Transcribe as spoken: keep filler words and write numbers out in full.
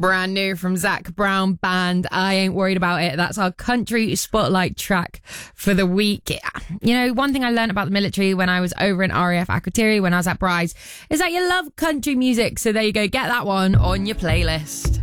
brand new from Zach Brown Band. I Ain't Worried About It. That's our country spotlight track for the week. You know, one thing I learned about the military when I was over in R A F Akrotiri when I was at Bryce is that you love country music. So there you go. Get that one on your playlist.